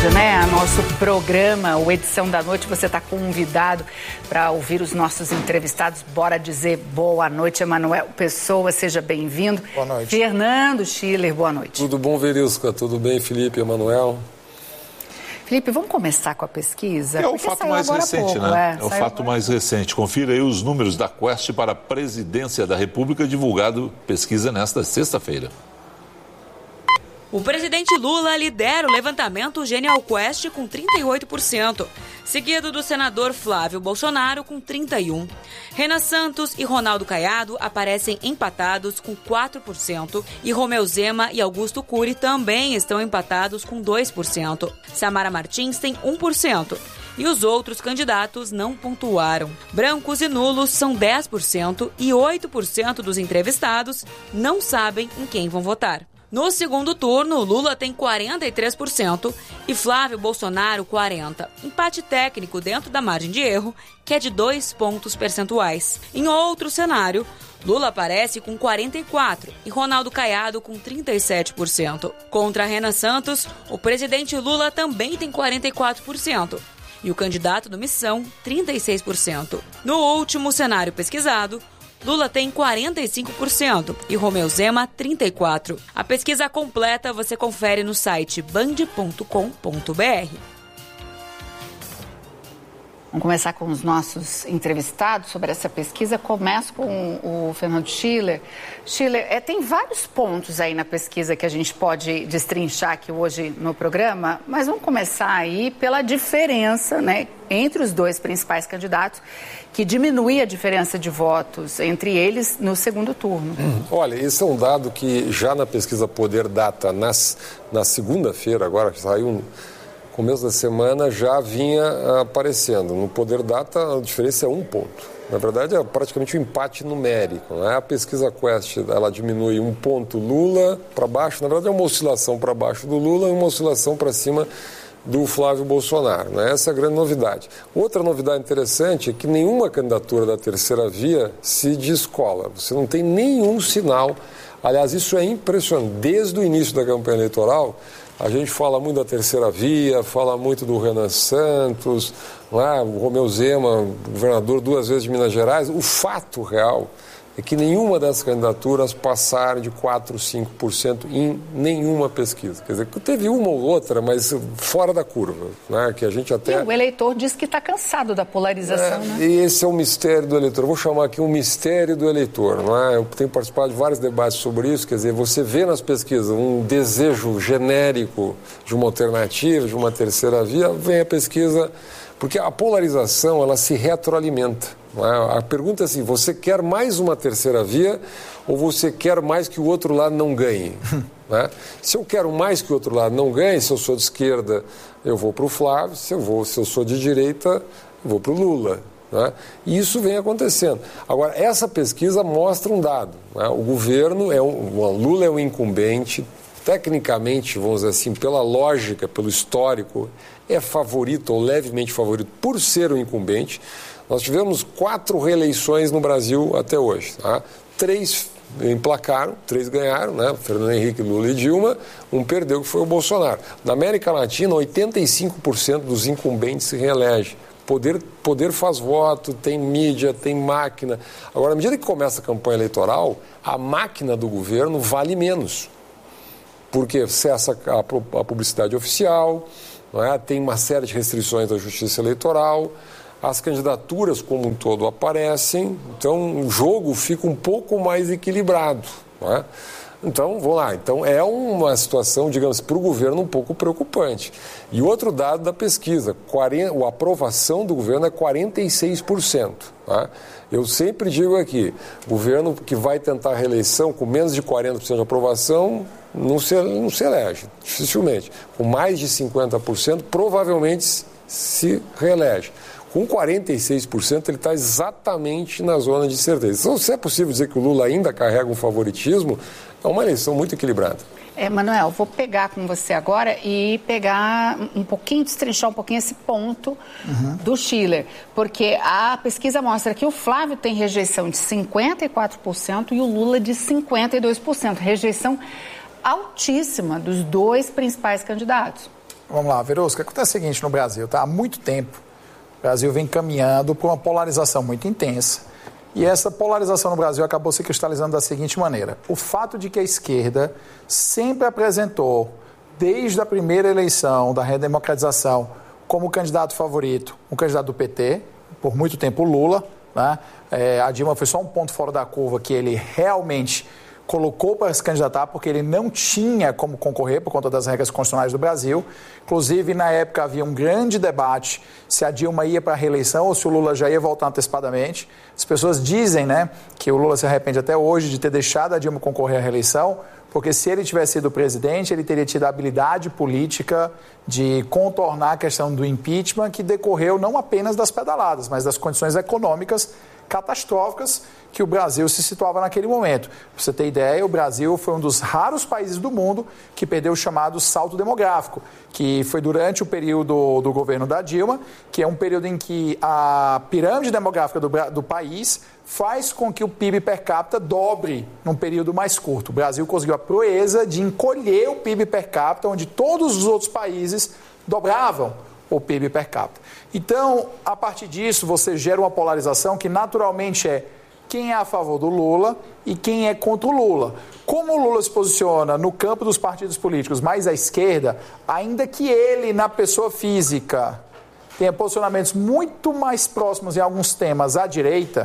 Pesquisa, né? Nosso programa, o Edição da Noite, você está convidado para ouvir os nossos entrevistados. Bora dizer boa noite, Emanuel Pessoa, seja bem-vindo. Boa noite. Fernando Schiller, boa noite. Tudo bom, Verisca? Tudo bem, Felipe, Emanuel? Felipe, vamos começar com a pesquisa? É o fato mais recente, né? É o fato mais recente. Confira aí os números da Quest para a Presidência da República, divulgado pesquisa nesta sexta-feira. O presidente Lula lidera o levantamento Genial Quest com 38%, seguido do senador Flávio Bolsonaro com 31%. Renan Santos e Ronaldo Caiado aparecem empatados com 4% e Romeu Zema e Augusto Cury também estão empatados com 2%. Samara Martins tem 1%. E os outros candidatos não pontuaram. Brancos e nulos são 10% e 8% dos entrevistados não sabem em quem vão votar. No segundo turno, Lula tem 43% e Flávio Bolsonaro 40%. Empate técnico dentro da margem de erro, que é de 2 pontos percentuais. Em outro cenário, Lula aparece com 44% e Ronaldo Caiado com 37%. Contra Renan Santos, o presidente Lula também tem 44%. E o candidato do Missão, 36%. No último cenário pesquisado, Lula tem 45% e Romeu Zema 34%. A pesquisa completa você confere no site band.com.br. Vamos começar com os nossos entrevistados sobre essa pesquisa. Começo com o Fernando Schiller. Schiller, tem vários pontos aí na pesquisa que a gente pode destrinchar aqui hoje no programa, mas vamos começar aí pela diferença, né, entre os dois principais candidatos, que diminui a diferença de votos entre eles no segundo turno. Olha, esse é um dado que já na pesquisa Poder Data, na segunda-feira, agora que saiu começo da semana, já vinha aparecendo. No Poder Data, a diferença é 1 ponto. Na verdade, é praticamente um empate numérico, né? A pesquisa Quest, ela diminui 1 ponto Lula para baixo. Na verdade, é uma oscilação para baixo do Lula e uma oscilação para cima do Flávio Bolsonaro, né? Essa é a grande novidade. Outra novidade interessante é que nenhuma candidatura da terceira via se descola. Você não tem nenhum sinal. Aliás, isso é impressionante. Desde o início da campanha eleitoral, a gente fala muito da terceira via, fala muito do Renan Santos, o Romeu Zema, governador 2 vezes de Minas Gerais. O fato real é que nenhuma das candidaturas passaram de 4%, 5% em nenhuma pesquisa. Quer dizer, teve uma ou outra, mas fora da curva, né? Que a gente até... E o eleitor diz que está cansado da polarização, né? E esse é o mistério do eleitor. Eu vou chamar aqui um mistério do eleitor, não é? Eu tenho participado de vários debates sobre isso. Quer dizer, você vê nas pesquisas um desejo genérico de uma alternativa, de uma terceira via, vem a pesquisa... Porque a polarização, ela se retroalimenta. A pergunta é assim, você quer mais uma terceira via ou você quer mais que o outro lado não ganhe? Né? Se eu quero mais que o outro lado não ganhe, se eu sou de esquerda, eu vou para o Flávio, se eu sou de direita, eu vou para o Lula. Né? E isso vem acontecendo. Agora, essa pesquisa mostra um dado. Né? O governo, o Lula é um incumbente, tecnicamente, vamos dizer assim, pela lógica, pelo histórico, é favorito ou levemente favorito por ser o incumbente. Nós tivemos 4 reeleições no Brasil até hoje. Tá? 3 emplacaram, 3 ganharam, né? Fernando Henrique, Lula e Dilma. Um perdeu, que foi o Bolsonaro. Na América Latina, 85% dos incumbentes se reelegem. Poder faz voto, tem mídia, tem máquina. Agora, à medida que começa a campanha eleitoral, a máquina do governo vale menos. Porque cessa a publicidade oficial, não é? Tem uma série de restrições da justiça eleitoral, as candidaturas como um todo aparecem, então o jogo fica um pouco mais equilibrado. Não é? Então, vamos lá, então é uma situação, digamos, para o governo um pouco preocupante. E outro dado da pesquisa, a aprovação do governo é 46%. Tá? Eu sempre digo aqui, governo que vai tentar a reeleição com menos de 40% de aprovação, não se elege, dificilmente. Com mais de 50%, provavelmente se reelege. Com 46%, ele está exatamente na zona de certeza. Então, se é possível dizer que o Lula ainda carrega um favoritismo, é uma eleição muito equilibrada. Manuel, vou pegar com você agora e pegar destrinchar um pouquinho esse ponto do Schiller, porque a pesquisa mostra que o Flávio tem rejeição de 54% e o Lula de 52%, rejeição altíssima dos dois principais candidatos. Vamos lá, Verusca, o que acontece é o seguinte no Brasil, tá? Há muito tempo, o Brasil vem caminhando por uma polarização muito intensa. E essa polarização no Brasil acabou se cristalizando da seguinte maneira. O fato de que a esquerda sempre apresentou, desde a primeira eleição da redemocratização, como candidato favorito, um candidato do PT, por muito tempo o Lula, né? A Dilma foi só um ponto fora da curva que ele realmente colocou para se candidatar porque ele não tinha como concorrer por conta das regras constitucionais do Brasil. Inclusive, na época, havia um grande debate se a Dilma ia para a reeleição ou se o Lula já ia voltar antecipadamente. As pessoas dizem, né, que o Lula se arrepende até hoje de ter deixado a Dilma concorrer à reeleição, porque se ele tivesse sido presidente, ele teria tido a habilidade política de contornar a questão do impeachment, que decorreu não apenas das pedaladas, mas das condições econômicas catastróficas que o Brasil se situava naquele momento. Para você ter ideia, o Brasil foi um dos raros países do mundo que perdeu o chamado salto demográfico, que foi durante o período do governo da Dilma, que é um período em que a pirâmide demográfica do país faz com que o PIB per capita dobre num período mais curto. O Brasil conseguiu a proeza de encolher o PIB per capita, onde todos os outros países dobravam o PIB per capita. Então, a partir disso, você gera uma polarização que naturalmente é quem é a favor do Lula e quem é contra o Lula. Como o Lula se posiciona no campo dos partidos políticos mais à esquerda, ainda que ele, na pessoa física, tenha posicionamentos muito mais próximos em alguns temas à direita,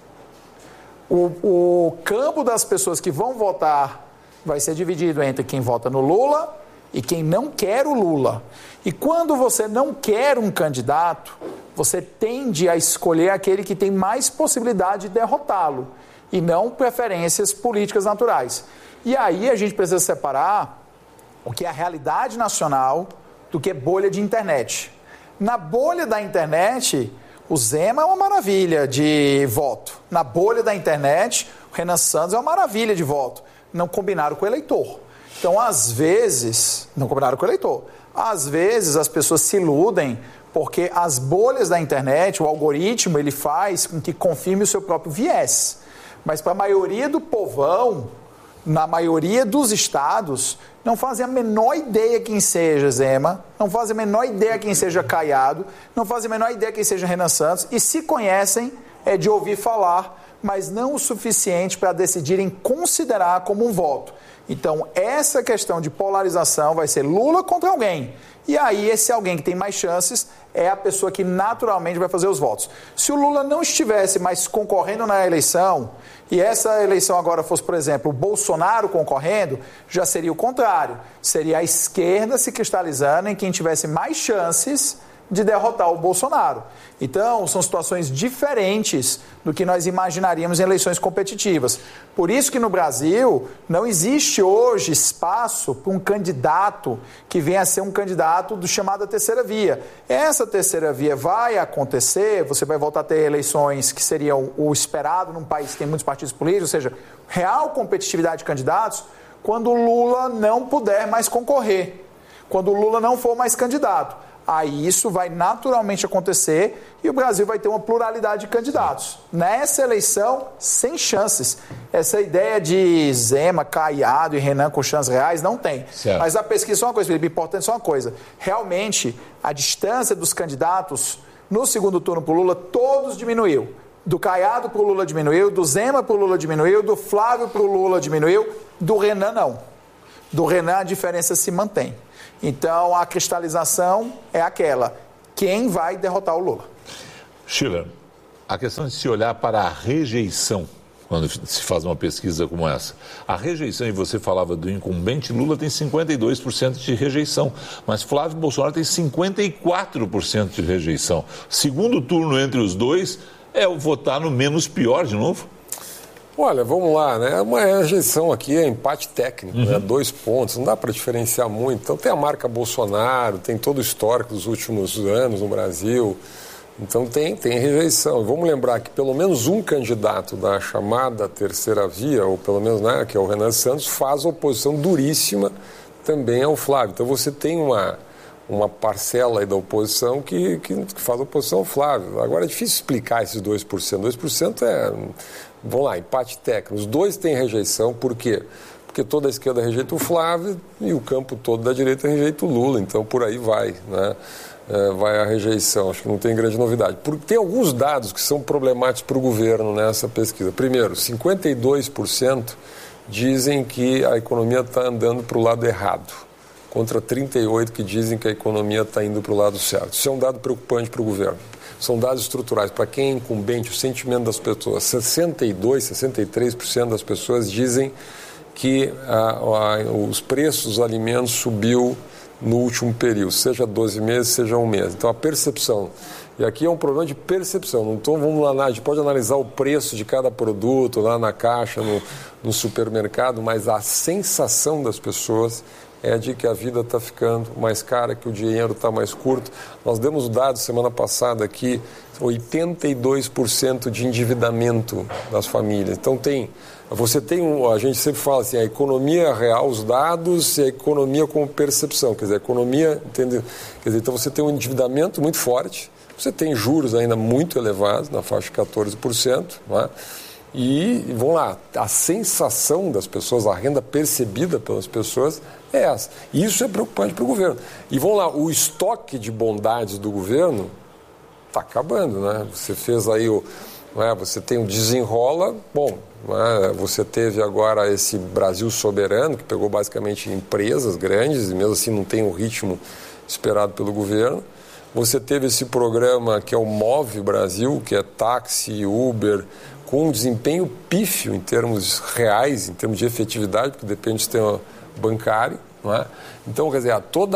o campo das pessoas que vão votar vai ser dividido entre quem vota no Lula e quem não quer o Lula. E quando você não quer um candidato, você tende a escolher aquele que tem mais possibilidade de derrotá-lo, e não preferências políticas naturais. E aí a gente precisa separar o que é a realidade nacional do que é bolha de internet. Na bolha da internet, o Zema é uma maravilha de voto. Na bolha da internet, o Renan Santos é uma maravilha de voto. Não combinaram com o eleitor. Então, às vezes, não combinaram com o eleitor. Às vezes, as pessoas se iludem porque as bolhas da internet, o algoritmo, ele faz com que confirme o seu próprio viés. Mas para a maioria do povão, na maioria dos estados, não fazem a menor ideia quem seja Zema, não fazem a menor ideia quem seja Caiado, não fazem a menor ideia quem seja Renan Santos, e se conhecem é de ouvir falar, mas não o suficiente para decidirem considerar como um voto. Então, essa questão de polarização vai ser Lula contra alguém. E aí, esse alguém que tem mais chances é a pessoa que naturalmente vai fazer os votos. Se o Lula não estivesse mais concorrendo na eleição, e essa eleição agora fosse, por exemplo, o Bolsonaro concorrendo, já seria o contrário. Seria a esquerda se cristalizando em quem tivesse mais chances de derrotar o Bolsonaro. Então, são situações diferentes do que nós imaginaríamos em eleições competitivas. Por isso que no Brasil não existe hoje espaço para um candidato que venha a ser um candidato do chamado terceira via. Essa terceira via vai acontecer, você vai voltar a ter eleições que seriam o esperado num país que tem muitos partidos políticos, ou seja, real competitividade de candidatos, quando o Lula não puder mais concorrer, quando o Lula não for mais candidato. Aí isso vai naturalmente acontecer e o Brasil vai ter uma pluralidade de candidatos. Nessa eleição, sem chances. Essa ideia de Zema, Caiado e Renan com chances reais não tem. Certo. Mas a pesquisa é uma coisa, Felipe, importante é uma coisa. Realmente, a distância dos candidatos no segundo turno para o Lula, todos diminuiu. Do Caiado para o Lula diminuiu, do Zema para o Lula diminuiu, do Flávio para o Lula diminuiu, do Renan não. Do Renan a diferença se mantém. Então, a cristalização é aquela. Quem vai derrotar o Lula? Schiller, a questão de se olhar para a rejeição, quando se faz uma pesquisa como essa. A rejeição, e você falava do incumbente, Lula tem 52% de rejeição, mas Flávio Bolsonaro tem 54% de rejeição. Segundo turno entre os dois é o votar no menos pior de novo? Olha, vamos lá, né? Uma rejeição aqui é empate técnico, né? 2 pontos, não dá para diferenciar muito. Então tem a marca Bolsonaro, tem todo o histórico dos últimos anos no Brasil, então tem rejeição. Vamos lembrar que pelo menos um candidato da chamada terceira via, ou pelo menos, né, que é o Renan Santos, faz oposição duríssima também ao Flávio. Então você tem uma parcela aí da oposição que faz oposição ao Flávio. Agora é difícil explicar esses 2%. 2% é... Vamos lá, empate técnico. Os dois têm rejeição, por quê? Porque porque toda a esquerda rejeita o Flávio e o campo todo da direita rejeita o Lula, então por aí vai, né? Vai a rejeição, acho que não tem grande novidade. Porque tem alguns dados que são problemáticos para o governo nessa pesquisa. Primeiro, 52% dizem que a economia está andando para o lado errado, contra 38% que dizem que a economia está indo para o lado certo. Isso é um dado preocupante para o governo. São dados estruturais. Para quem é incumbente, o sentimento das pessoas, 63% das pessoas dizem que os preços dos alimentos subiu no último período, seja 12 meses, seja um mês. Então, a percepção. E aqui é um problema de percepção. Então, vamos lá, a gente pode analisar o preço de cada produto lá na caixa, no supermercado, mas a sensação das pessoas é de que a vida está ficando mais cara, que o dinheiro está mais curto. Nós demos dados semana passada aqui, 82% de endividamento das famílias. Então, a gente sempre fala assim, a economia real, os dados e a economia com percepção. Quer dizer, a economia, entende? Quer dizer, então você tem um endividamento muito forte, você tem juros ainda muito elevados, na faixa de 14%, não é? E, vamos lá, a sensação das pessoas, a renda percebida pelas pessoas é essa. E isso é preocupante para o governo. E, vamos lá, o estoque de bondades do governo está acabando, né? Você fez aí você tem o desenrola, você teve agora esse Brasil Soberano, que pegou basicamente empresas grandes, e mesmo assim não tem o ritmo esperado pelo governo. Você teve esse programa que é o Move Brasil, que é táxi, Uber, com um desempenho pífio em termos reais, em termos de efetividade, porque depende do sistema bancário, não é? Então, quer dizer,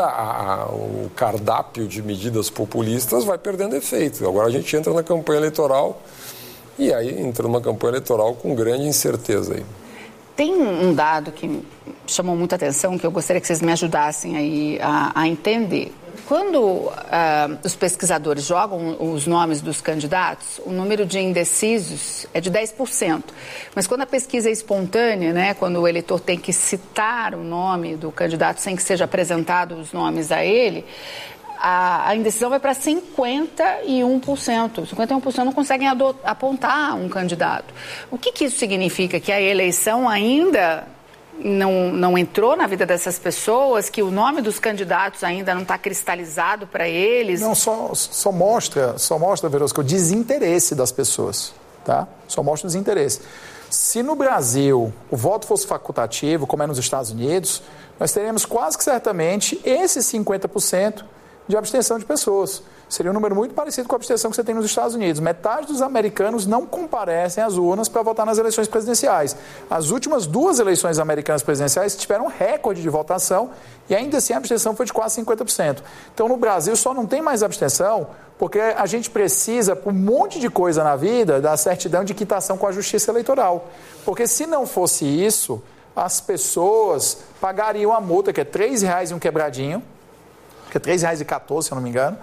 o cardápio de medidas populistas vai perdendo efeito. Agora a gente entra na campanha eleitoral e aí entra numa campanha eleitoral com grande incerteza aí. Tem um dado que chamou muita atenção, que eu gostaria que vocês me ajudassem aí a entender. Quando os pesquisadores jogam os nomes dos candidatos, o número de indecisos é de 10%. Mas quando a pesquisa é espontânea, né, quando o eleitor tem que citar o nome do candidato sem que seja apresentado os nomes a ele, a indecisão vai para 51%. 51% não conseguem apontar um candidato. O que isso significa? Que a eleição ainda não entrou na vida dessas pessoas, que o nome dos candidatos ainda não está cristalizado para eles? Não, só mostra, Verosco, o desinteresse das pessoas, tá? Só mostra o desinteresse. Se no Brasil o voto fosse facultativo, como é nos Estados Unidos, nós teríamos quase que certamente esses 50% de abstenção de pessoas. Seria um número muito parecido com a abstenção que você tem nos Estados Unidos. Metade dos americanos não comparecem às urnas para votar nas eleições presidenciais. As últimas 2 eleições americanas presidenciais tiveram recorde de votação e ainda assim a abstenção foi de quase 50%. Então no Brasil só não tem mais abstenção porque a gente precisa, por um monte de coisa na vida, da certidão de quitação com a Justiça Eleitoral. Porque se não fosse isso, as pessoas pagariam a multa, que é R$3 e um quebradinho, que é R$3,14, se eu não me engano,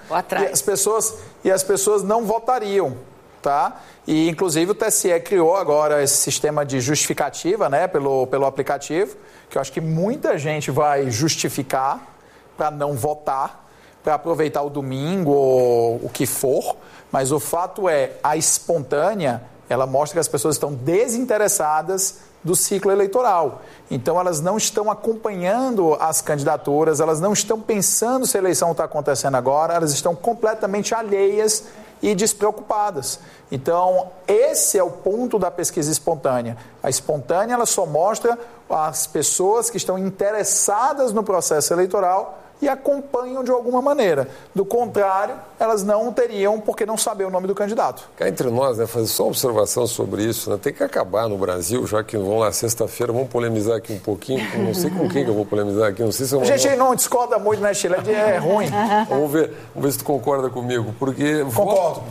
e as pessoas não votariam, tá? E, inclusive, o TSE criou agora esse sistema de justificativa, né, pelo aplicativo, que eu acho que muita gente vai justificar para não votar, para aproveitar o domingo ou o que for, mas o fato é, a espontânea, ela mostra que as pessoas estão desinteressadas do ciclo eleitoral. Então, elas não estão acompanhando as candidaturas, elas não estão pensando se a eleição está acontecendo agora, elas estão completamente alheias e despreocupadas. Então, esse é o ponto da pesquisa espontânea. A espontânea, ela só mostra as pessoas que estão interessadas no processo eleitoral e acompanham de alguma maneira. Do contrário, elas não teriam porque não saber o nome do candidato. Cá entre nós, né, fazer só uma observação sobre isso, né, tem que acabar no Brasil, já que vamos lá, sexta-feira, vamos polemizar aqui um pouquinho, não sei com quem que eu vou polemizar aqui, não sei se eu vou... A gente não discorda muito, né, Chile? É ruim. Vamos ver se tu concorda comigo, porque... Concordo.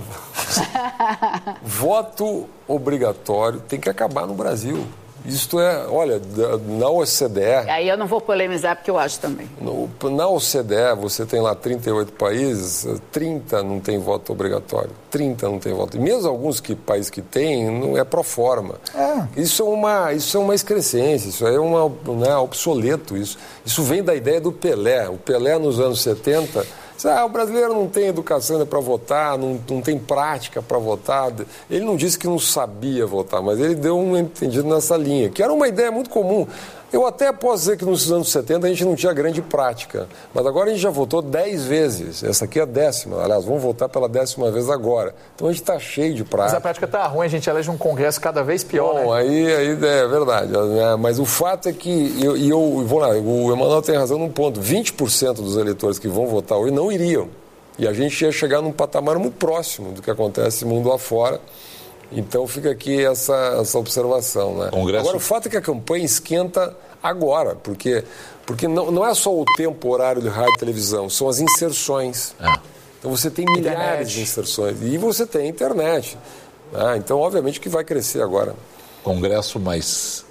Voto obrigatório tem que acabar no Brasil. Isto é, olha, na OCDE... Aí eu não vou polemizar porque eu acho também. Na OCDE, você tem lá 38 países, 30 não tem voto obrigatório, 30 não tem voto. E mesmo alguns países que tem, não é pro forma. Isso é uma excrescência, isso é obsoleto. Isso vem da ideia do Pelé. O Pelé, nos anos 70... o brasileiro não tem educação para votar, não tem prática para votar. Ele não disse que não sabia votar, mas ele deu um entendido nessa linha, que era uma ideia muito comum. Eu até posso dizer que nos anos 70 a gente não tinha grande prática, mas agora a gente já votou 10 vezes. Essa aqui é a 10ª. Aliás, vamos votar pela 10ª vez agora. Então a gente está cheio de prática. Mas a prática está ruim, a gente elege um Congresso cada vez pior. Bom, né? aí é verdade. Né? Mas o fato é que, vou lá, o Emanuel tem razão num ponto, 20% dos eleitores que vão votar hoje não iriam. E a gente ia chegar num patamar muito próximo do que acontece no mundo afora. Então fica aqui essa observação, né? Agora, o fato é que a campanha esquenta agora, porque não é só o tempo, horário de rádio e televisão, são as inserções. Então você tem milhares de inserções e você tem internet. Então, obviamente, que vai crescer agora. Congresso mais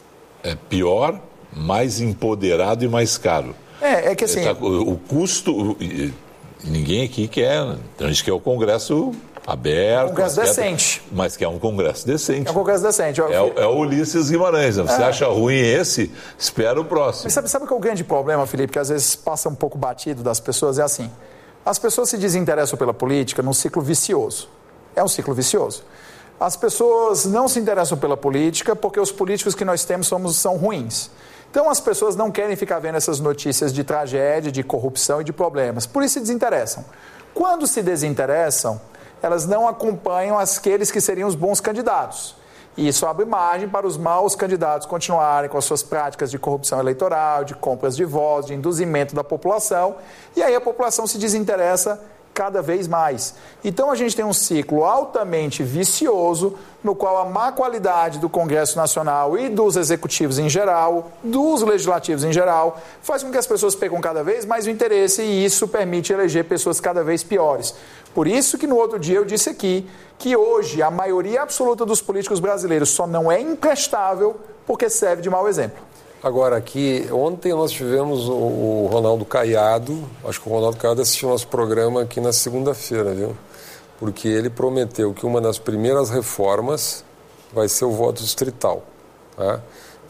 pior, mais empoderado e mais caro. É que assim... O custo... Ninguém aqui quer... A gente quer o Congresso... aberto, Congresso decente. Mas que é um Congresso decente. É um Congresso decente. É o Ulisses Guimarães. Você acha ruim esse? Espera o próximo. Mas sabe qual é o grande problema, Felipe, que às vezes passa um pouco batido das pessoas? É assim, as pessoas se desinteressam pela política num ciclo vicioso. É um ciclo vicioso. As pessoas não se interessam pela política porque os políticos que nós temos são ruins. Então as pessoas não querem ficar vendo essas notícias de tragédia, de corrupção e de problemas. Por isso se desinteressam. Quando se desinteressam, elas não acompanham aqueles que seriam os bons candidatos. E isso abre margem para os maus candidatos continuarem com as suas práticas de corrupção eleitoral, de compras de votos, de induzimento da população, e aí a população se desinteressa cada vez mais. Então a gente tem um ciclo altamente vicioso, no qual a má qualidade do Congresso Nacional e dos executivos em geral, dos legislativos em geral, faz com que as pessoas percam cada vez mais o interesse e isso permite eleger pessoas cada vez piores. Por isso que no outro dia eu disse aqui que hoje a maioria absoluta dos políticos brasileiros só não é imprestável porque serve de mau exemplo. Agora, aqui, ontem nós tivemos o Ronaldo Caiado, acho que o Ronaldo Caiado assistiu nosso programa aqui na segunda-feira, viu? Porque ele prometeu que uma das primeiras reformas vai ser o voto distrital, tá?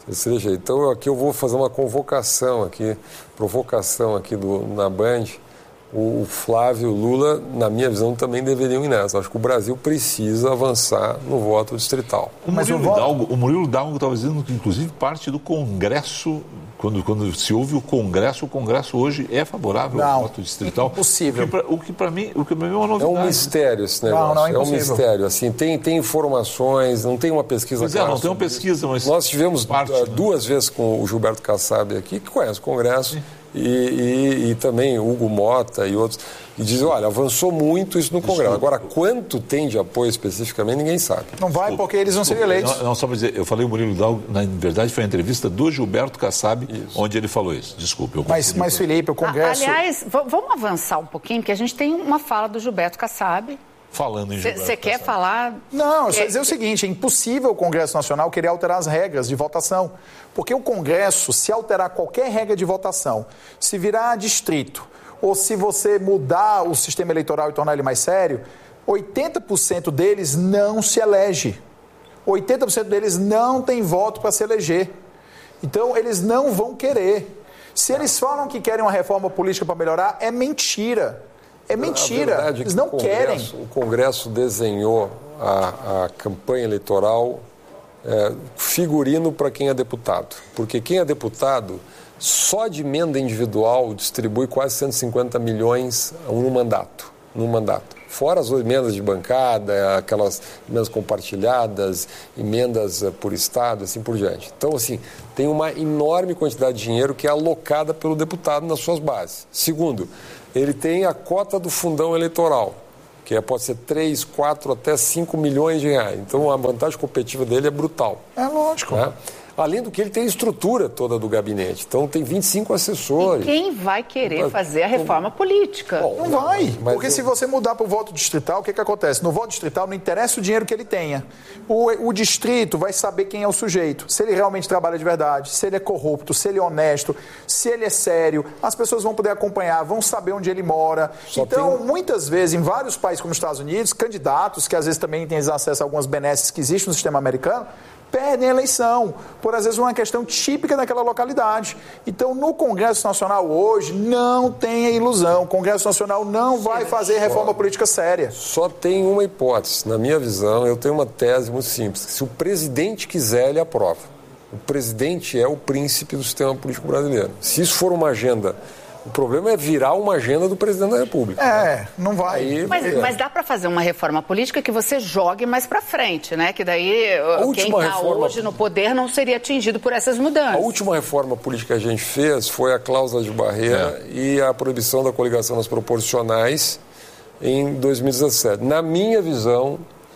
Então aqui eu vou fazer uma provocação aqui na Band. O Flávio e o Lula, na minha visão, também deveriam ir nessa. Acho que o Brasil precisa avançar no voto distrital. O Murilo Hidalgo estava dizendo que, inclusive, parte do Congresso, quando se ouve o Congresso hoje é favorável ao voto distrital. Impossível. O que para mim é uma novidade. É um mistério esse negócio. Não é impossível. É um mistério. Assim, tem informações, não tem uma pesquisa clara. Não tem uma pesquisa, mas... Nós tivemos duas vezes com o Gilberto Kassab aqui, que conhece o Congresso. Sim. E também Hugo Mota e outros, e dizem, olha, avançou muito isso no Congresso. Agora, quanto tem de apoio especificamente, ninguém sabe. Não vai porque eles vão ser eleitos. Não, só para dizer, eu falei o Murilo Hidalgo, na verdade foi a entrevista do Gilberto Kassab, onde ele falou isso. Desculpe, eu confundi. Mas Felipe, o Congresso... Aliás, vamos avançar um pouquinho, porque a gente tem uma fala do Gilberto Kassab. Falando em Gilberto Você quer falar... Não, eu só dizer o seguinte, é impossível o Congresso Nacional querer alterar as regras de votação, porque o Congresso, se alterar qualquer regra de votação, se virar distrito, ou se você mudar o sistema eleitoral e tornar ele mais sério, 80% deles não se elege. 80% deles não tem voto para se eleger. Então, eles não vão querer. Se eles falam que querem uma reforma política para melhorar, é mentira. É mentira, eles não querem. O Congresso desenhou a campanha eleitoral figurino para quem é deputado. Porque quem é deputado, só de emenda individual, distribui quase 150 milhões num mandato. Fora as emendas de bancada, aquelas emendas compartilhadas, emendas por estado, assim por diante. Então, assim, tem uma enorme quantidade de dinheiro que é alocada pelo deputado nas suas bases. Segundo, ele tem a cota do fundão eleitoral, que pode ser 3, 4, até 5 milhões de reais. Então, a vantagem competitiva dele é brutal. É lógico. Né? Além do que ele tem a estrutura toda do gabinete. Então, tem 25 assessores. E quem vai querer fazer a reforma política? Bom, não vai. Porque se você mudar para o voto distrital, o que acontece? No voto distrital não interessa o dinheiro que ele tenha. O distrito vai saber quem é o sujeito. Se ele realmente trabalha de verdade, se ele é corrupto, se ele é honesto, se ele é sério. As pessoas vão poder acompanhar, vão saber onde ele mora. Muitas vezes, em vários países como os Estados Unidos, candidatos, que às vezes também têm acesso a algumas benesses que existem no sistema americano, perdem a eleição, por às vezes uma questão típica daquela localidade. Então, no Congresso Nacional hoje, não tenha ilusão. O Congresso Nacional não vai fazer reforma política séria. Só tem uma hipótese. Na minha visão, eu tenho uma tese muito simples. Se o presidente quiser, ele aprova. O presidente é o príncipe do sistema político brasileiro. Se isso for uma agenda, o problema é virar uma agenda do presidente da República. Não vai. Mas dá para fazer uma reforma política que você jogue mais para frente, né? Que daí quem está hoje no poder não seria atingido por essas mudanças. A última reforma política que a gente fez foi a cláusula de barreira e a proibição da coligação nas proporcionais em 2017. Na minha visão,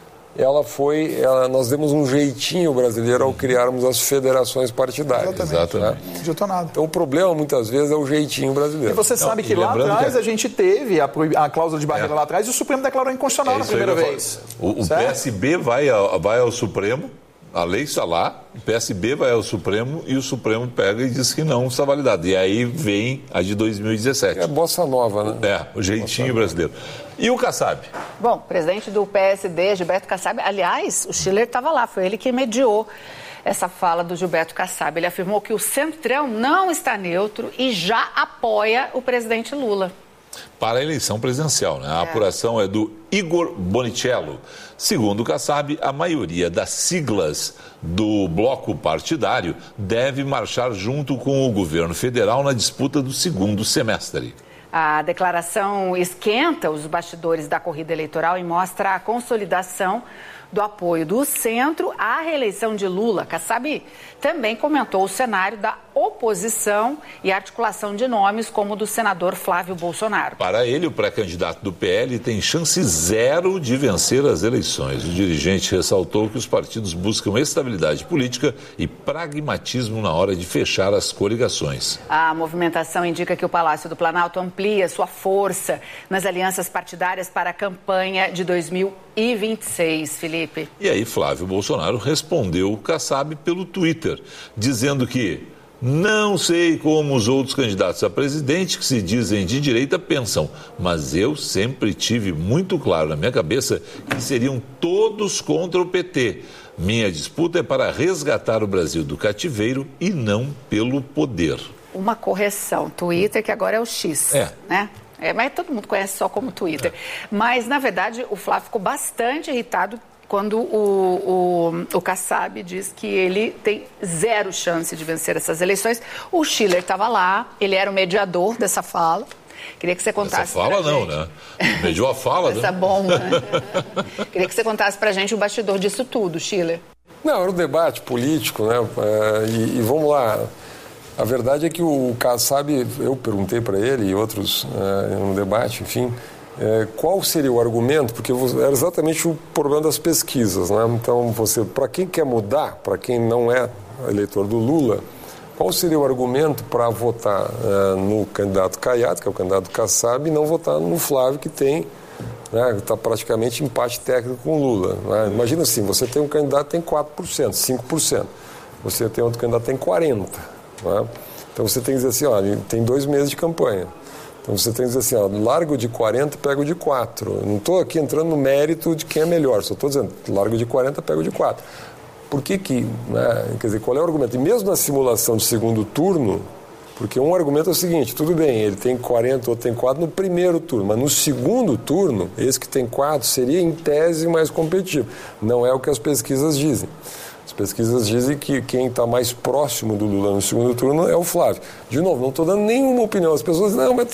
nós demos um jeitinho brasileiro ao criarmos as federações partidárias. Exatamente. Não adiantou nada. Então o problema muitas vezes é o jeitinho brasileiro. E você sabe que lá atrás a gente teve a cláusula de barreira lá atrás e o Supremo declarou inconstitucional na primeira vez. O PSB vai ao Supremo, a lei está lá, o PSB vai ao Supremo e o Supremo pega e diz que não está validado. E aí vem a de 2017. É a bossa nova, né? O jeitinho brasileiro. E o Kassab? Bom, presidente do PSD, Gilberto Kassab, aliás, o Schiller estava lá, foi ele que mediou essa fala do Gilberto Kassab. Ele afirmou que o Centrão não está neutro e já apoia o presidente Lula. Para a eleição presidencial, né? A apuração é do Igor Bonicello. Segundo o Kassab, a maioria das siglas do bloco partidário deve marchar junto com o governo federal na disputa do segundo semestre. A declaração esquenta os bastidores da corrida eleitoral e mostra a consolidação do apoio do centro à reeleição de Lula. Kassab também comentou o cenário da oposição e a articulação de nomes como o do senador Flávio Bolsonaro. Para ele, o pré-candidato do PL tem chance zero de vencer as eleições. O dirigente ressaltou que os partidos buscam estabilidade política e pragmatismo na hora de fechar as coligações. A movimentação indica que o Palácio do Planalto amplia sua força nas alianças partidárias para a campanha de 2026, Felipe. E aí, Flávio Bolsonaro respondeu o Kassab pelo Twitter, dizendo que não sei como os outros candidatos a presidente que se dizem de direita pensam, mas eu sempre tive muito claro na minha cabeça que seriam todos contra o PT. Minha disputa é para resgatar o Brasil do cativeiro e não pelo poder. Uma correção, Twitter que agora é o X, né? Mas todo mundo conhece só como Twitter. Mas, na verdade, o Flávio ficou bastante irritado quando o Kassab diz que ele tem zero chance de vencer essas eleições. O Schiller estava lá, ele era o mediador dessa fala. Queria que você contasse. Essa fala não, né? Mediou a fala, né? Essa bomba, né? Queria que você contasse pra gente o bastidor disso tudo, Schiller. Não, era um debate político, né? E vamos lá. A verdade é que o Kassab, eu perguntei para ele e outros no debate, enfim, qual seria o argumento, porque era exatamente o problema das pesquisas, né? Então, para quem quer mudar, para quem não é eleitor do Lula, qual seria o argumento para votar no candidato Caiado, que é o candidato Kassab, e não votar no Flávio, que tem, está praticamente empate técnico com o Lula, né? Imagina assim, você tem um candidato que tem 4%, 5%, você tem outro candidato que tem 40%, né? Então você tem que dizer assim, olha, tem 2 meses de campanha. Então você tem que dizer assim, ó, largo de 40, pego de 4. Eu não estou aqui entrando no mérito de quem é melhor, só estou dizendo, largo de 40, pego de 4. Por que né, quer dizer, qual é o argumento? E mesmo na simulação de segundo turno, porque um argumento é o seguinte, tudo bem, ele tem 40, outro tem 4 no primeiro turno, mas no segundo turno, esse que tem 4 seria em tese mais competitivo. Não é o que as pesquisas dizem. As pesquisas dizem que quem está mais próximo do Lula no segundo turno é o Flávio. De novo, não estou dando nenhuma opinião. As pessoas dizem, não, mas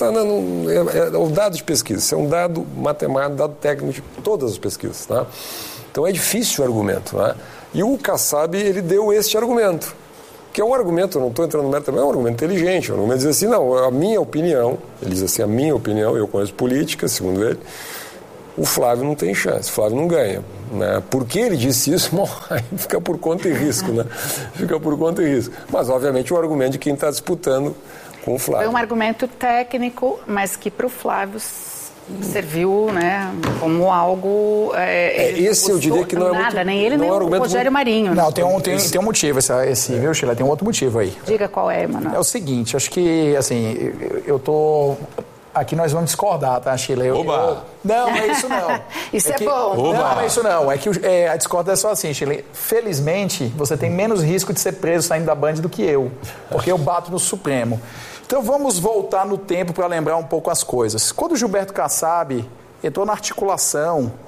é o dado de pesquisa. Isso é um dado matemático, dado técnico de todas as pesquisas. Tá? Então é difícil o argumento. Tá? E o Kassab, ele deu este argumento, que é um argumento, eu não estou entrando no mérito também, é um argumento inteligente. É um argumento diz assim, não, a minha opinião, ele diz assim, a minha opinião, eu conheço política, segundo ele, o Flávio não tem chance, o Flávio não ganha. Né? Por que ele disse isso? Bom, aí fica por conta e risco, né? Fica por conta e risco. Mas, obviamente, o argumento de quem está disputando com o Flávio. Foi um argumento técnico, mas que para o Flávio serviu, né, como algo... esse eu diria que não é nada, muito, nem ele, nem o Rogério Marinho. Não, tem um motivo, viu, Sheila? Tem um outro motivo aí. Diga qual é, Emanuel. É o seguinte, acho que, assim, eu tô... Aqui nós vamos discordar, tá, Sheila? Oba! Não, é isso não. Isso é bom. Oba. Não, é isso não. É que a discórdia é só assim, Sheila. Felizmente, você tem menos risco de ser preso saindo da Band do que eu, porque eu bato no Supremo. Então vamos voltar no tempo para lembrar um pouco as coisas. Quando o Gilberto Kassab entrou na articulação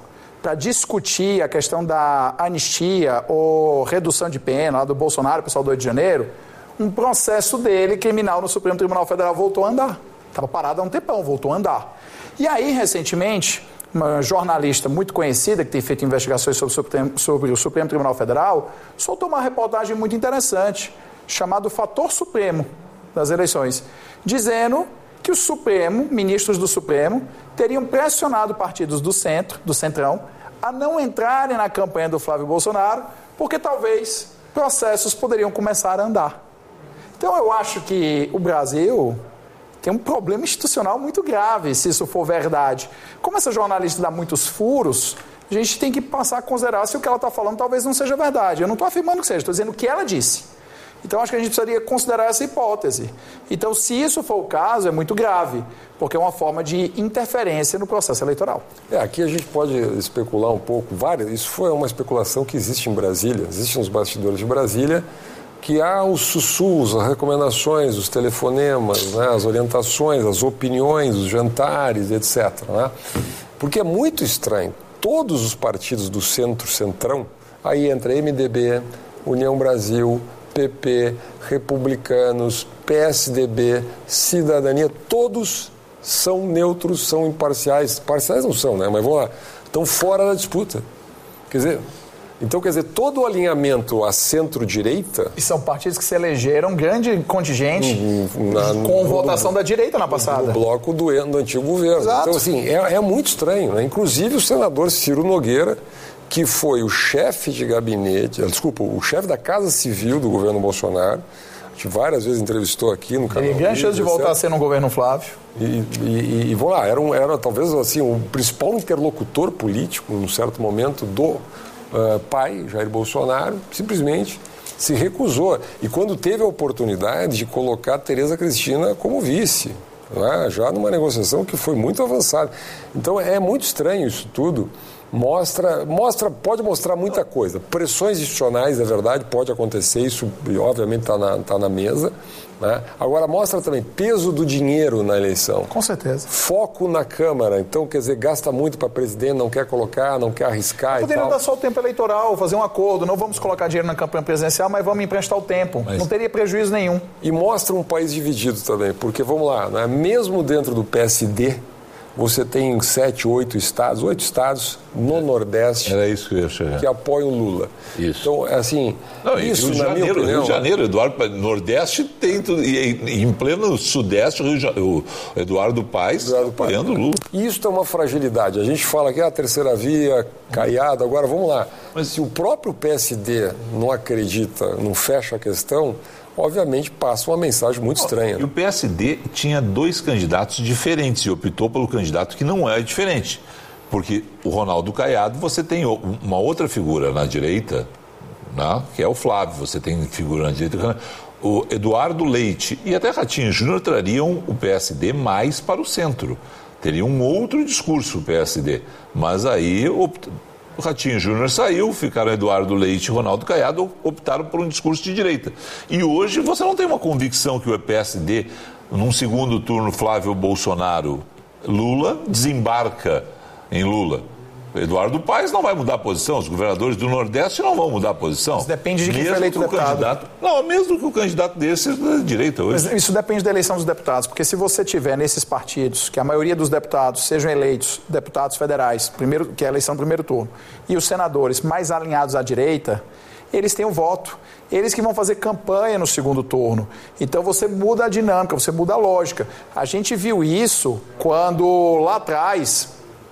para discutir a questão da anistia ou redução de pena lá do Bolsonaro, o pessoal do Rio de Janeiro, um processo dele criminal no Supremo Tribunal Federal voltou a andar. Estava parado há um tempão, voltou a andar. E aí, recentemente, uma jornalista muito conhecida, que tem feito investigações sobre o Supremo Tribunal Federal, soltou uma reportagem muito interessante, chamada Fator Supremo das eleições, dizendo que o Supremo, ministros do Supremo, teriam pressionado partidos do centro, do centrão, a não entrarem na campanha do Flávio Bolsonaro, porque talvez processos poderiam começar a andar. Então eu acho que o Brasil tem um problema institucional muito grave, se isso for verdade. Como essa jornalista dá muitos furos, a gente tem que passar a considerar se o que ela está falando talvez não seja verdade. Eu não estou afirmando que seja, estou dizendo o que ela disse. Então, acho que a gente precisaria considerar essa hipótese. Então, se isso for o caso, é muito grave, porque é uma forma de interferência no processo eleitoral. Aqui a gente pode especular um pouco, isso foi uma especulação que existe em Brasília, existe nos bastidores de Brasília, que há os sussurros, as recomendações, os telefonemas, né, as orientações, as opiniões, os jantares, etc. Né? Porque é muito estranho, todos os partidos do centro-centrão, aí entra MDB, União Brasil, PP, Republicanos, PSDB, Cidadania, todos são neutros, são imparciais. Parciais não são, né? Mas vamos lá, estão fora da disputa. Quer dizer, todo o alinhamento à centro-direita... E são partidos que se elegeram grande contingente com votação da direita na passada. No bloco do antigo governo. Exato. Então, assim, é muito estranho, né? Inclusive o senador Ciro Nogueira, que foi o chefe de gabinete, o chefe da Casa Civil do governo Bolsonaro, a gente várias vezes entrevistou aqui no canal. Ele ganha chance de voltar a ser no governo Flávio. E vamos lá, era talvez assim, o principal interlocutor político, num certo momento, do pai, Jair Bolsonaro, simplesmente se recusou. E quando teve a oportunidade de colocar a Tereza Cristina como vice, né, já numa negociação que foi muito avançada. Então é muito estranho isso tudo. Pode mostrar muita coisa. Pressões institucionais, é verdade, pode acontecer, isso obviamente está na mesa. Né? Agora, mostra também peso do dinheiro na eleição. Com certeza. Foco na Câmara. Então, quer dizer, gasta muito para presidente, não quer colocar, não quer arriscar. Poderiam dar só o tempo eleitoral, fazer um acordo. Não vamos colocar dinheiro na campanha presidencial, mas vamos emprestar o tempo. Não teria prejuízo nenhum. E mostra um país dividido também, porque, vamos lá, né? Mesmo dentro do PSD, você tem 8 estados no Nordeste. Era isso que eu ia chegar. Que apoiam o Lula. Isso. Então, assim, isso Rio de na Janeiro, minha opinião... Rio de Janeiro, Eduardo, Nordeste tem tudo, e em pleno Sudeste, o Eduardo Paes apoiando o Lula. Isso é uma fragilidade. A gente fala que a terceira via, Caiado, agora vamos lá. Mas se o próprio PSD não acredita, não fecha a questão... obviamente passa uma mensagem muito estranha. E o PSD tinha 2 candidatos diferentes e optou pelo candidato que não é diferente. Porque o Ronaldo Caiado, você tem uma outra figura na direita, né, que é o Flávio. Você tem figura na direita, o Eduardo Leite e até Ratinho Júnior trariam o PSD mais para o centro. Teria um outro discurso o PSD. Mas aí... O Ratinho Júnior saiu, ficaram Eduardo Leite e Ronaldo Caiado, optaram por um discurso de direita. E hoje você não tem uma convicção que o PSD, num segundo turno, Flávio Bolsonaro, Lula, desembarca em Lula. Eduardo Paes não vai mudar a posição, os governadores do Nordeste não vão mudar a posição. Isso depende de quem foi eleito deputado. Mesmo que o candidato desse seja da direita hoje. Mas isso depende da eleição dos deputados, porque se você tiver nesses partidos, que a maioria dos deputados sejam eleitos deputados federais, que é a eleição do primeiro turno, e os senadores mais alinhados à direita, eles têm o voto. Eles que vão fazer campanha no segundo turno. Então você muda a dinâmica, você muda a lógica. A gente viu isso quando lá atrás...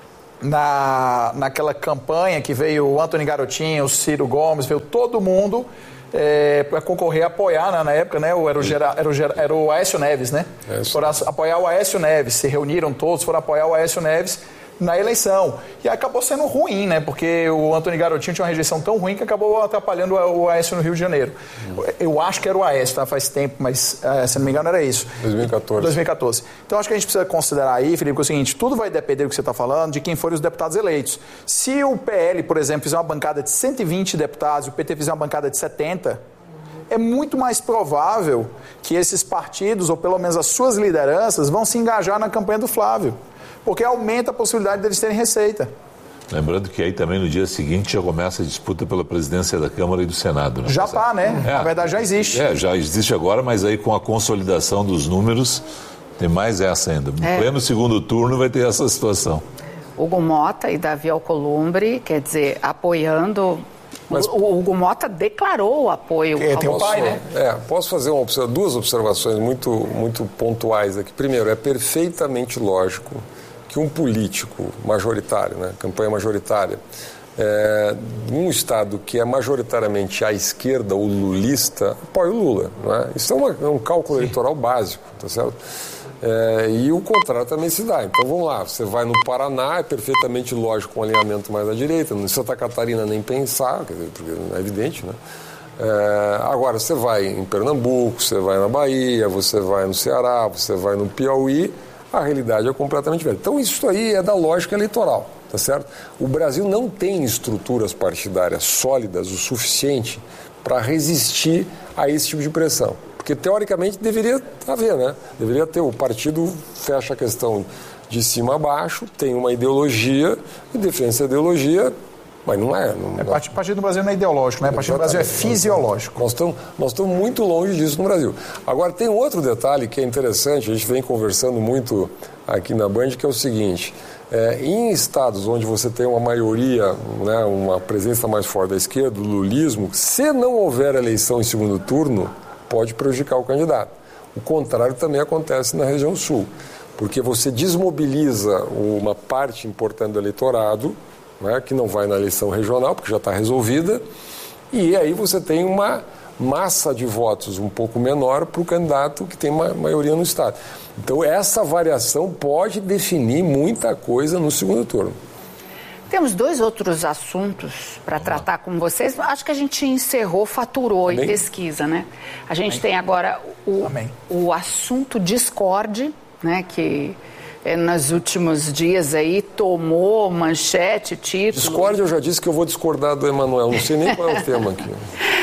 naquela campanha que veio o Antony Garotinho, o Ciro Gomes, veio todo mundo para concorrer a apoiar, na época, né, era o Aécio Neves, né? Foram apoiar o Aécio Neves, se reuniram todos, foram apoiar o Aécio Neves na eleição. E acabou sendo ruim, né? Porque o Antony Garotinho tinha uma rejeição tão ruim que acabou atrapalhando o Aécio no Rio de Janeiro. Eu acho que era o Aécio, tá? Faz tempo, mas se não me engano era isso. 2014. Então acho que a gente precisa considerar aí, Felipe, que é o seguinte, tudo vai depender do que você está falando, de quem forem os deputados eleitos. Se o PL, por exemplo, fizer uma bancada de 120 deputados e o PT fizer uma bancada de 70, é muito mais provável que esses partidos, ou pelo menos as suas lideranças, vão se engajar na campanha do Flávio. Porque aumenta a possibilidade deles terem receita. Lembrando que aí também no dia seguinte já começa a disputa pela presidência da Câmara e do Senado. Né? Já está, né? Na verdade já existe. Já existe agora, mas aí com a consolidação dos números, tem mais essa ainda. No pleno segundo turno vai ter essa situação. Hugo Mota e Davi Alcolumbre, quer dizer, apoiando... Mas o Hugo Mota declarou o apoio. Tem o pai, né? Posso fazer duas observações muito pontuais aqui. Primeiro, é perfeitamente lógico que um político majoritário, né, campanha majoritária, num estado que é majoritariamente à esquerda ou lulista, apoia o Lula. Né? Isso é um cálculo eleitoral básico, tá certo? E o contrário também se dá. Então vamos lá, você vai no Paraná, é perfeitamente lógico um alinhamento mais à direita, no Santa Catarina nem pensar, quer dizer, porque não é evidente, né? Agora você vai em Pernambuco, você vai na Bahia, você vai no Ceará, você vai no Piauí, a realidade é completamente diferente. Então isso aí é da lógica eleitoral, tá certo? O Brasil não tem estruturas partidárias sólidas o suficiente para resistir a esse tipo de pressão. Porque, teoricamente, deveria haver, né? Deveria ter, o partido fecha a questão de cima a baixo, tem uma ideologia e defende essa ideologia, mas não é. O partido do Brasil não é ideológico, né? O partido do Brasil é fisiológico. Nós estamos muito longe disso no Brasil. Agora, tem outro detalhe que é interessante, a gente vem conversando muito aqui na Band, que é o seguinte: em estados onde você tem uma maioria, né, uma presença mais forte da esquerda, do lulismo, se não houver eleição em segundo turno, pode prejudicar o candidato. O contrário também acontece na região sul, porque você desmobiliza uma parte importante do eleitorado, né, que não vai na eleição regional, porque já está resolvida, e aí você tem uma massa de votos um pouco menor para o candidato que tem maioria no estado. Então essa variação pode definir muita coisa no segundo turno. Temos dois outros assuntos para tratar com vocês. Acho que a gente encerrou, faturou e pesquisa, né? A gente tem agora o assunto Discord, né? Que nos últimos dias aí tomou manchete, título. Discord, eu já disse que eu vou discordar do Emanuel. Não sei nem qual é o tema aqui.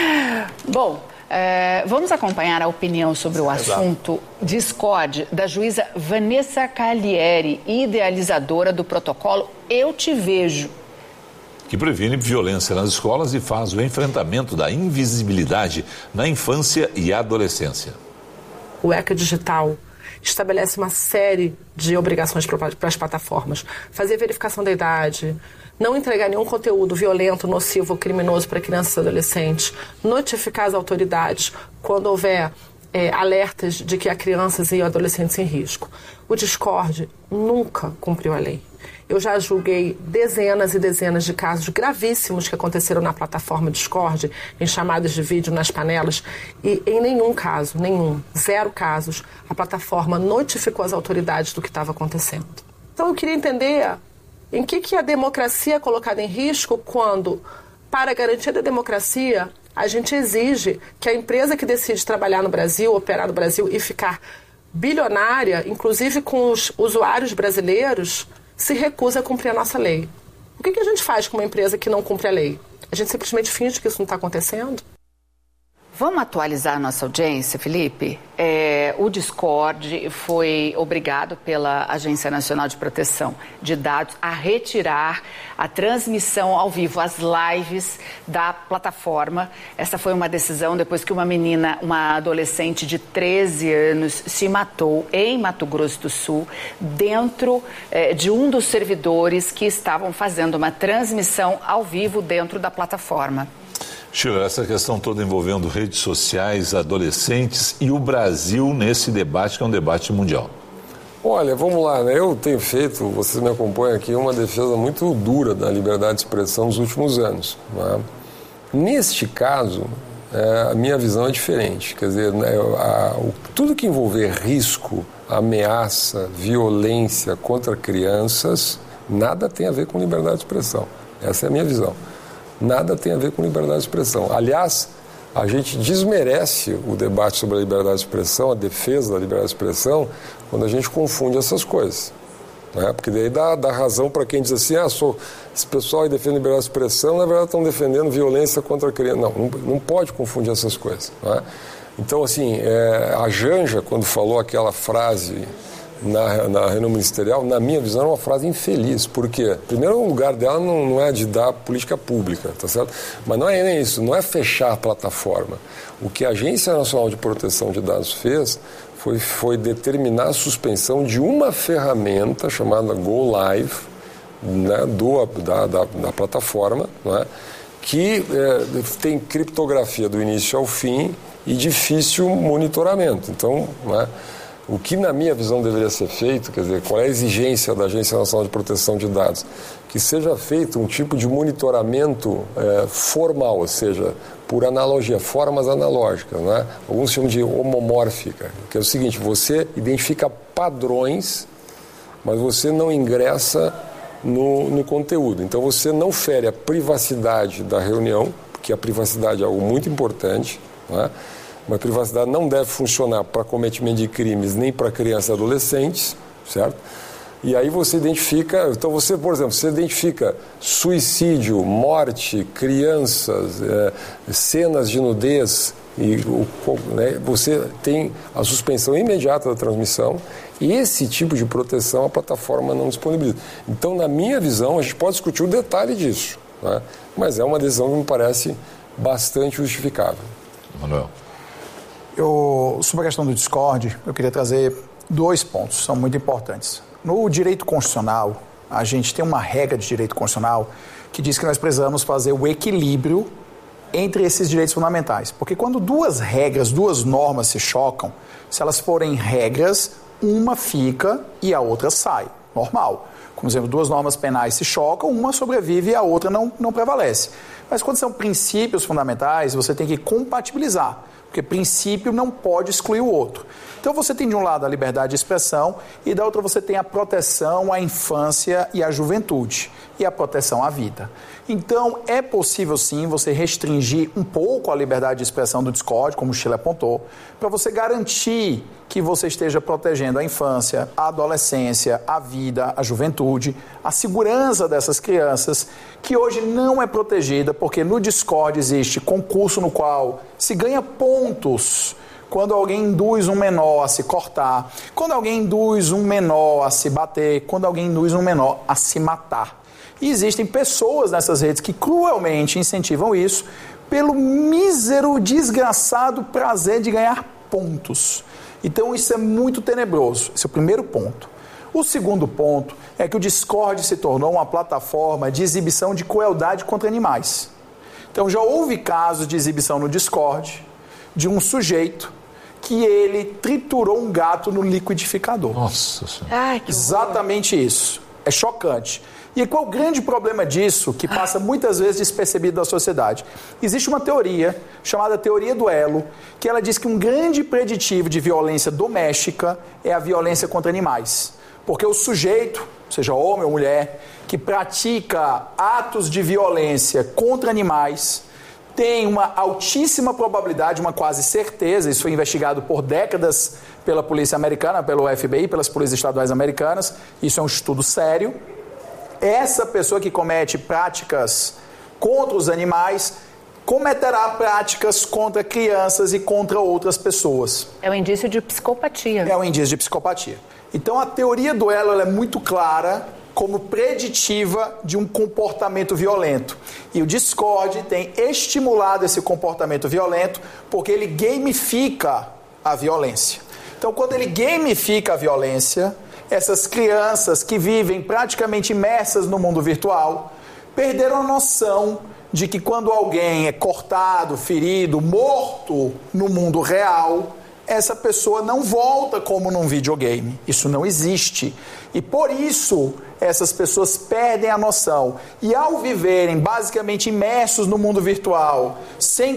Bom, vamos acompanhar a opinião sobre o assunto Discord da juíza Vanessa Calieri, idealizadora do protocolo Eu Te Vejo, que previne violência nas escolas e faz o enfrentamento da invisibilidade na infância e adolescência. O ECA Digital estabelece uma série de obrigações para as plataformas. Fazer verificação da idade, não entregar nenhum conteúdo violento, nocivo ou criminoso para crianças e adolescentes, notificar as autoridades quando houver alertas de que há crianças e adolescentes em risco. O Discord nunca cumpriu a lei. Eu já julguei dezenas e dezenas de casos gravíssimos que aconteceram na plataforma Discord, em chamadas de vídeo nas panelas, e em nenhum caso, zero casos, a plataforma notificou as autoridades do que estava acontecendo. Então eu queria entender em que a democracia é colocada em risco quando, para a garantia da democracia, a gente exige que a empresa que decide trabalhar no Brasil, operar no Brasil e ficar bilionária, inclusive com os usuários brasileiros, se recusa a cumprir a nossa lei. O que a gente faz com uma empresa que não cumpre a lei? A gente simplesmente finge que isso não está acontecendo? Vamos atualizar a nossa audiência, Felipe? O Discord foi obrigado pela Agência Nacional de Proteção de Dados a retirar a transmissão ao vivo, as lives da plataforma. Essa foi uma decisão depois que uma adolescente de 13 anos se matou em Mato Grosso do Sul, dentro de um dos servidores que estavam fazendo uma transmissão ao vivo dentro da plataforma. Sheila, essa questão toda envolvendo redes sociais, adolescentes e o Brasil nesse debate, que é um debate mundial. Olha, vamos lá, né? Eu tenho feito, vocês me acompanham aqui, uma defesa muito dura da liberdade de expressão nos últimos anos. Né? Neste caso, a minha visão é diferente. Quer dizer, tudo que envolver risco, ameaça, violência contra crianças, nada tem a ver com liberdade de expressão. Essa é a minha visão. Nada tem a ver com liberdade de expressão. Aliás, a gente desmerece o debate sobre a liberdade de expressão, a defesa da liberdade de expressão, quando a gente confunde essas coisas. Né? Porque daí dá razão para quem diz assim, esse pessoal aí defende liberdade de expressão, na verdade estão defendendo violência contra a criança. Não pode confundir essas coisas. Né? Então, assim, a Janja, quando falou aquela frase na reunião ministerial, na minha visão, é uma frase infeliz. Por quê? Primeiro, o lugar dela não é de dar política pública, tá certo? Mas não é nem isso, não é fechar a plataforma. O que a Agência Nacional de Proteção de Dados fez foi determinar a suspensão de uma ferramenta chamada Go Live, né, da plataforma, né, que tem criptografia do início ao fim e difícil monitoramento. Então, né, o que na minha visão deveria ser feito, quer dizer, qual é a exigência da Agência Nacional de Proteção de Dados? Que seja feito um tipo de monitoramento formal, ou seja, por analogia, formas analógicas, né? Alguns chamam de homomórfica, que é o seguinte, você identifica padrões, mas você não ingressa no conteúdo. Então você não fere a privacidade da reunião, porque a privacidade é algo muito importante, né? Mas a privacidade não deve funcionar para cometimento de crimes nem para crianças e adolescentes, certo? E aí você identifica, então você, por exemplo, você identifica suicídio, morte, crianças, cenas de nudez, né, você tem a suspensão imediata da transmissão e esse tipo de proteção a plataforma não disponibiliza. Então, na minha visão, a gente pode discutir o detalhe disso, né, mas é uma decisão que me parece bastante justificável. Manuel. Sobre a questão do Discord, eu queria trazer 2 pontos, são muito importantes. No direito constitucional, a gente tem uma regra de direito constitucional que diz que nós precisamos fazer o equilíbrio entre esses direitos fundamentais. Porque quando 2 regras, 2 normas se chocam, se elas forem regras, uma fica e a outra sai. Normal. Como exemplo, 2 normas penais se chocam, uma sobrevive e a outra não prevalece. Mas quando são princípios fundamentais, você tem que compatibilizar. Porque princípio não pode excluir o outro. Então você tem de um lado a liberdade de expressão e da outra você tem a proteção à infância e à juventude e a proteção à vida. Então é possível sim você restringir um pouco a liberdade de expressão do Discord, como o Chile apontou, para você garantir que você esteja protegendo a infância, a adolescência, a vida, a juventude, a segurança dessas crianças, que hoje não é protegida porque no Discord existe concurso no qual se ganha pontos quando alguém induz um menor a se cortar, quando alguém induz um menor a se bater, quando alguém induz um menor a se matar. E existem pessoas nessas redes que cruelmente incentivam isso pelo mísero, desgraçado prazer de ganhar pontos. Então isso é muito tenebroso. Esse é o primeiro ponto. O segundo ponto é que o Discord se tornou uma plataforma de exibição de crueldade contra animais. Então já houve casos de exibição no Discord de um sujeito que ele triturou um gato no liquidificador. Nossa Senhora. Ai, que exatamente isso. É chocante. E qual o grande problema disso, que passa muitas vezes despercebido da sociedade? Existe uma teoria, chamada teoria do elo, que ela diz que um grande preditivo de violência doméstica é a violência contra animais. Porque o sujeito, seja homem ou mulher, que pratica atos de violência contra animais, tem uma altíssima probabilidade, uma quase certeza, isso foi investigado por décadas pela polícia americana, pelo FBI, pelas polícias estaduais americanas, isso é um estudo sério. Essa pessoa que comete práticas contra os animais cometerá práticas contra crianças e contra outras pessoas. É um indício de psicopatia. É um indício de psicopatia. Então a teoria do elo ela é muito clara como preditiva de um comportamento violento. E o Discord tem estimulado esse comportamento violento porque ele gamifica a violência. Então quando ele gamifica a violência, essas crianças que vivem praticamente imersas no mundo virtual perderam a noção de que quando alguém é cortado, ferido, morto no mundo real, essa pessoa não volta como num videogame. Isso não existe. E por isso essas pessoas perdem a noção. E ao viverem basicamente imersos no mundo virtual, sem